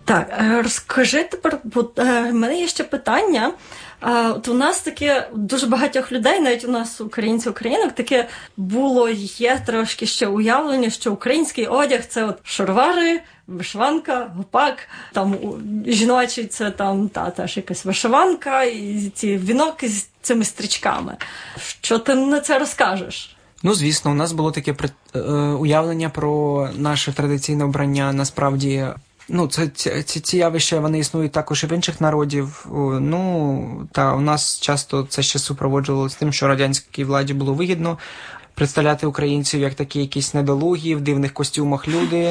Так, розкажи тепер, бо в мене є ще питання. От у нас таке, дуже багатьох людей, навіть у нас українців-українок, таке є трошки ще уявлення, що український одяг – це от шаровари, вишиванка, гопак, там жіночий це там теж якась вишиванка і ці вінок з цими стрічками. Що ти на це розкажеш? Ну, звісно, у нас було таке уявлення про наше традиційне вбрання. Насправді, ці явища, вони існують також і в інших народів. У нас часто це ще супроводжувалося тим, що радянській владі було вигідно представляти українців як такі якісь недолугі, в дивних костюмах люди.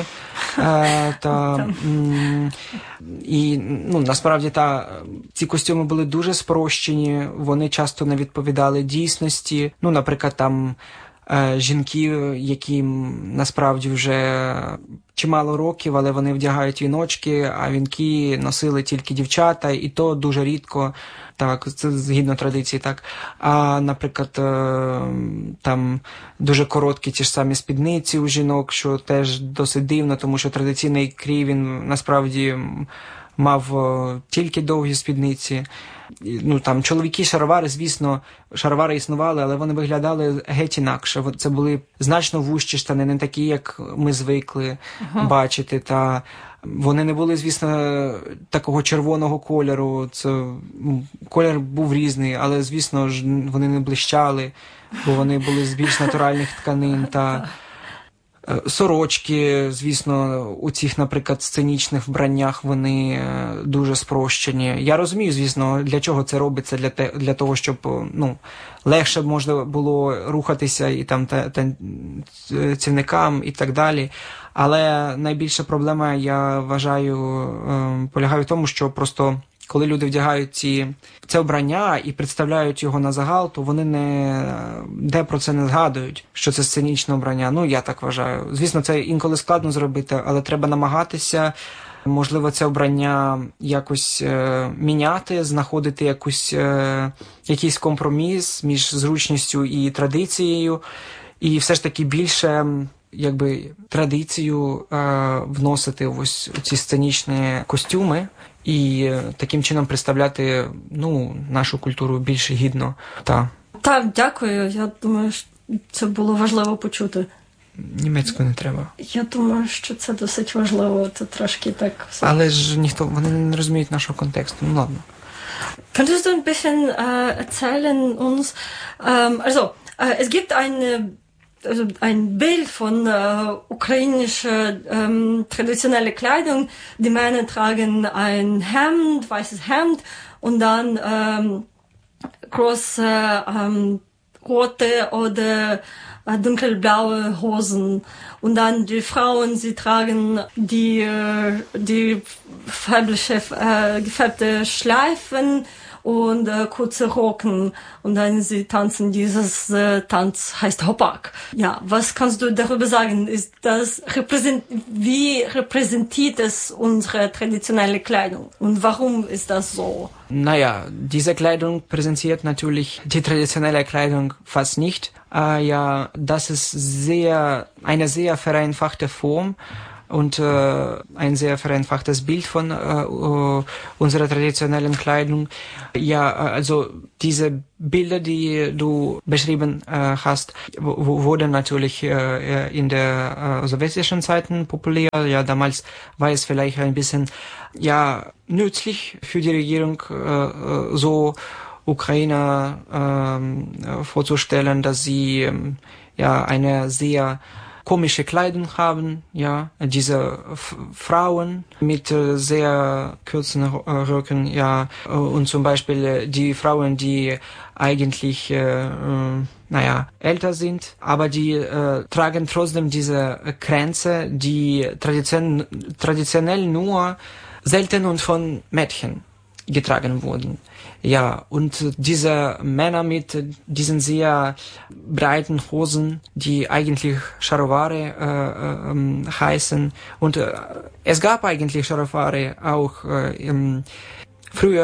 Насправді, ці костюми були дуже спрощені, вони часто не відповідали дійсності. Наприклад, там жінки, яким насправді вже чимало років, але вони вдягають віночки, а вінки носили тільки дівчата, і то дуже рідко, так, це згідно традиції, так. А, наприклад, там дуже короткі ті ж самі спідниці у жінок, що теж досить дивно, тому що традиційний крій, він насправді мав тільки довгі спідниці. Чоловіки-шаровари, звісно, шаровари існували, але вони виглядали геть інакше. Це були значно вужчі штани, не такі, як ми звикли бачити. Та вони не були, звісно, такого червоного кольору. Колір був різний, але, звісно ж, вони не блищали, бо вони були з більш натуральних тканин. Та сорочки, звісно, у цих, наприклад, сценічних вбраннях вони дуже спрощені. Я розумію, звісно, для чого це робиться, для того, щоб легше можна було рухатися і там танцівникам і так далі. Але найбільша проблема, я вважаю, полягає в тому, що просто коли люди вдягають це вбрання і представляють його на загал, то вони де про це не згадують, що це сценічне вбрання. Я так вважаю. Звісно, це інколи складно зробити, але треба намагатися, можливо, це вбрання якось міняти, знаходити якийсь компроміс між зручністю і традицією, і все ж таки більше традицію вносити ось у ці сценічні костюми і таким чином представляти нашу культуру більш гідно. Так, дякую. Я думаю, що це було важливо почути. Німецькою не треба. Я думаю, що це досить важливо. Це трошки так... Але ж вони не розуміють нашого контексту. Ладно. Könntest du ein bisschen erzählen uns, es gibt ein Bild von ukrainischer traditioneller Kleidung. Die Männer tragen ein weißes Hemd und dann große rote oder dunkelblaue Hosen. Und dann die Frauen, sie tragen die gefärbte Schleifen und kurze Rocken. Und dann sie tanzen. Dieses Tanz heißt Hoppak. Ja, was kannst du darüber sagen? Wie repräsentiert es unsere traditionelle Kleidung? Und warum ist das so? Diese Kleidung präsentiert natürlich die traditionelle Kleidung fast nicht. Das ist eine sehr vereinfachte Form und ein sehr vereinfachtes Bild von unserer traditionellen Kleidung. Diese Bilder, die du beschrieben hast, wurden natürlich in der sowjetischen Zeiten populär. Damals war es vielleicht ein bisschen nützlich für die Regierung, so Ukrainer vorzustellen, dass sie eine sehr komische Kleidung haben, diese Frauen mit sehr kurzen Röcken, und zum Beispiel die Frauen, die eigentlich älter sind, aber die tragen trotzdem diese Kränze, die traditionell nur selten und von Mädchen getragen wurden. Und diese Männer mit diesen sehr breiten Hosen, die eigentlich Scharovare heißen. Und es gab eigentlich Scharovare auch früher.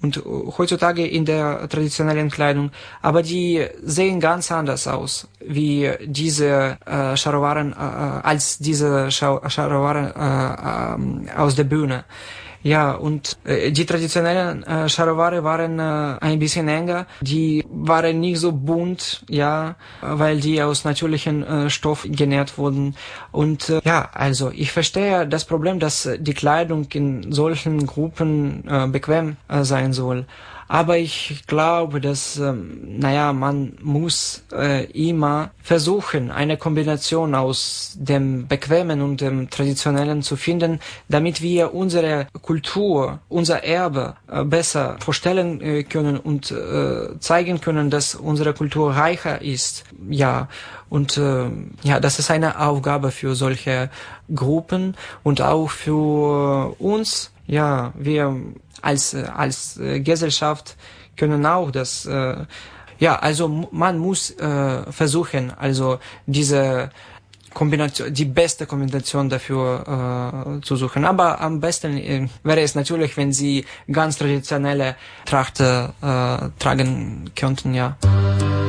und heutzutage in der traditionellen Kleidung, aber die sehen ganz anders aus, wie diese Scharowaren, als diese Scharowaren aus der Bühne. Ja, und die traditionellen Scharoware waren ein bisschen enger. Die waren nicht so bunt, ja, weil die aus natürlichem Stoff genäht wurden. Und ja, also ich verstehe das Problem, dass die Kleidung in solchen Gruppen bequem sein soll. Aber ich glaube, dass, man muss immer versuchen, eine Kombination aus dem Bequemen und dem Traditionellen zu finden, damit wir unsere Kultur, unser Erbe besser vorstellen können und zeigen können, dass unsere Kultur reicher ist. Ja, und das ist eine Aufgabe für solche Gruppen und auch für uns. Ja, wir als Gesellschaft können auch das, also man muss versuchen, also diese Kombination, die beste Kombination dafür zu suchen. Aber am besten wäre es natürlich, wenn sie ganz traditionelle Tracht tragen könnten, ja.